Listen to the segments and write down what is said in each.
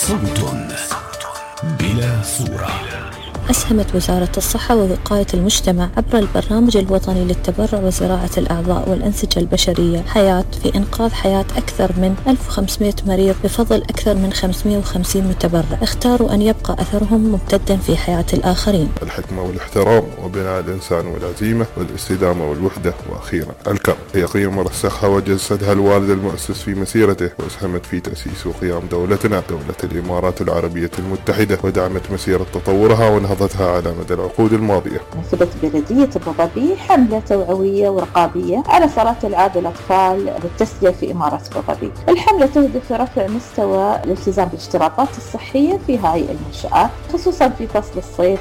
صوت بلا صورة. أسهمت وزارة الصحة ووقاية المجتمع عبر البرنامج الوطني للتبرع وزراعة الأعضاء والأنسجة البشرية حياة في إنقاذ حياة أكثر من 1500 مريض بفضل أكثر من 550 متبرع اختاروا أن يبقى أثرهم ممتدا في حياة الآخرين. الحكمة والاحترام وبناء الإنسان والعزيمة والاستدامة والوحدة، وأخيرا الكرم هي قيم رسخها وجسدها الوالد المؤسس في مسيرته، وأسهمت في تأسيس وقيام دولتنا دولة الإمارات العربية المتحدة، ودعمت مسيرة تطورها ونهضتها على مدى العقود الماضية. نفذت بلدية أبو ظبي حملة توعوية ورقابية على صلاة ألعاب الأطفال بالتسلية في إمارة أبو ظبي. الحملة تهدف لرفع مستوى الالتزام بالاشتراطات الصحية في هذه المنشآت خصوصا في فصل الصيف.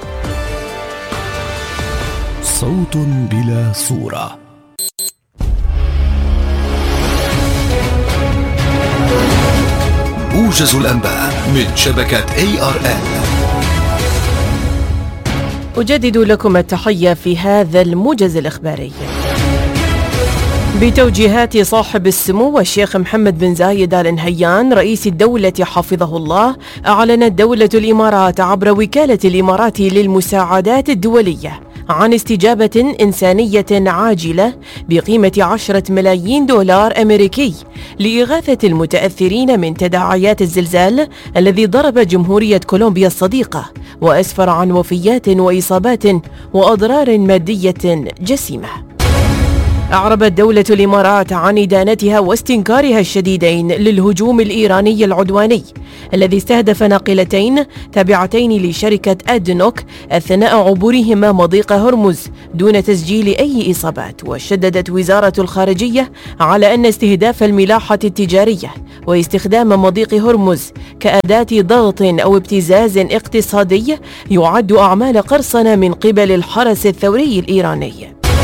صوت بلا صورة. موجز الأنباء من شبكة ARN. أجدد لكم التحية في هذا الموجز الإخباري. بتوجيهات صاحب السمو الشيخ محمد بن زايد آل نهيان رئيس الدولة حفظه الله، أعلنت دولة الإمارات عبر وكالة الإمارات للمساعدات الدولية عن استجابة إنسانية عاجلة بقيمة 10 ملايين دولار أمريكي لإغاثة المتأثرين من تداعيات الزلزال الذي ضرب جمهورية كولومبيا الصديقة وأسفر عن وفيات وإصابات وأضرار مادية جسيمة. أعربت دولة الإمارات عن إدانتها واستنكارها الشديدين للهجوم الإيراني العدواني الذي استهدف ناقلتين تابعتين لشركة أدنوك أثناء عبورهما مضيق هرمز دون تسجيل أي إصابات. وشددت وزارة الخارجية على أن استهداف الملاحة التجارية واستخدام مضيق هرمز كأداة ضغط أو ابتزاز اقتصادي يعد أعمال قرصنة من قبل الحرس الثوري الإيراني.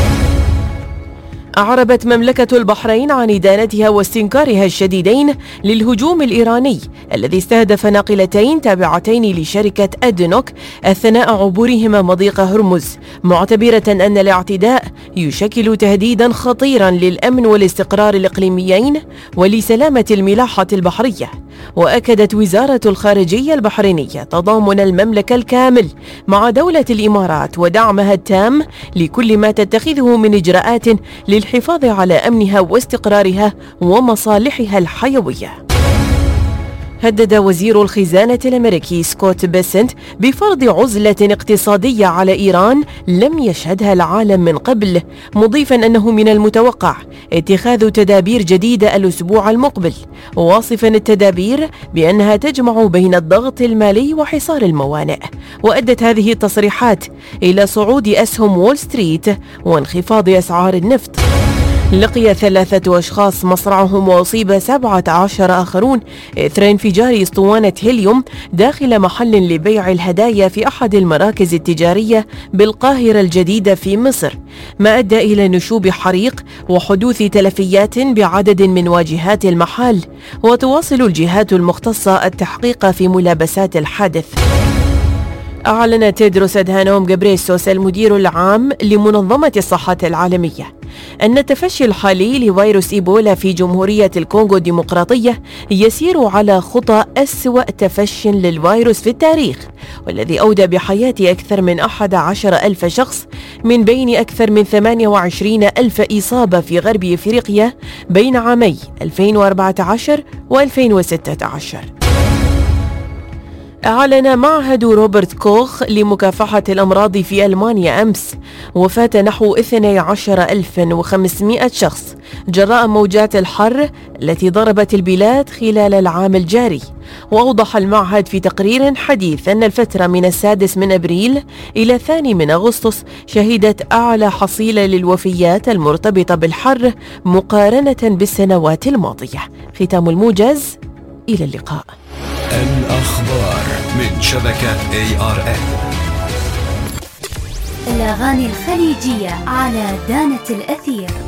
أعربت مملكة البحرين عن إدانتها واستنكارها الشديدين للهجوم الإيراني الذي استهدف ناقلتين تابعتين لشركة أدنوك أثناء عبورهما مضيق هرمز، معتبرة أن الاعتداء يشكل تهديدا خطيرا للأمن والاستقرار الإقليميين ولسلامة الملاحة البحرية. وأكدت وزارة الخارجية البحرينية تضامن المملكة الكامل مع دولة الإمارات ودعمها التام لكل ما تتخذه من إجراءات للحفاظ على أمنها واستقرارها ومصالحها الحيوية. هدد وزير الخزانة الأمريكي سكوت بيسنت بفرض عزلة اقتصادية على إيران لم يشهدها العالم من قبل، مضيفا أنه من المتوقع اتخاذ تدابير جديدة الأسبوع المقبل، واصفا التدابير بأنها تجمع بين الضغط المالي وحصار الموانئ. وأدت هذه التصريحات إلى صعود أسهم وول ستريت وانخفاض أسعار النفط. لقي 3 أشخاص مصرعهم وأصيب 17 آخرون إثر انفجار اسطوانة هيليوم داخل محل لبيع الهدايا في أحد المراكز التجارية بالقاهرة الجديدة في مصر، ما أدى إلى نشوب حريق وحدوث تلفيات بعدد من واجهات المحل. وتواصل الجهات المختصة التحقيق في ملابسات الحادث. أعلن تيدروس أدهانوم غبريسوس المدير العام لمنظمة الصحة العالمية أن التفشي الحالي لفيروس إيبولا في جمهورية الكونغو الديمقراطية يسير على خطى أسوأ تفشي للفيروس في التاريخ، والذي أودى بحياة أكثر من 11,000 شخص من بين أكثر من 28,000 إصابة في غرب إفريقيا بين عامي 2014 و2016. أعلن معهد روبرت كوخ لمكافحة الأمراض في ألمانيا أمس وفاة نحو 12,500 شخص جراء موجات الحر التي ضربت البلاد خلال العام الجاري. وأوضح المعهد في تقرير حديث أن الفترة من 6 من أبريل إلى 2 من أغسطس شهدت أعلى حصيلة للوفيات المرتبطة بالحر مقارنة بالسنوات الماضية. ختام الموجز، إلى اللقاء. الأخبار من شبكة ARN. الأغاني الخليجية على دانة الأثير.